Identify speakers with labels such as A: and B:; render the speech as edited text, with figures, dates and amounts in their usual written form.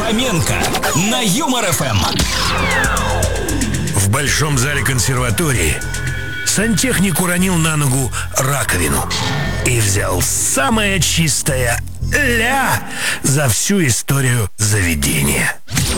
A: Хоменко на Юмор ФМ.
B: В большом зале консерватории сантехник уронил на ногу раковину и взял самое чистое ля за всю историю заведения.